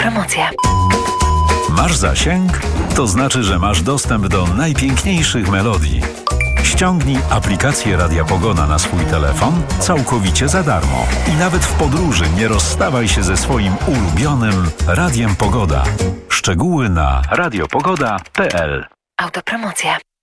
Autopromocja. Masz zasięg? To znaczy, że masz dostęp do najpiękniejszych melodii. Ściągnij aplikację Radia Pogoda na swój telefon całkowicie za darmo. I nawet w podróży nie rozstawaj się ze swoim ulubionym Radiem Pogoda. Szczegóły na radiopogoda.pl. Autopromocja.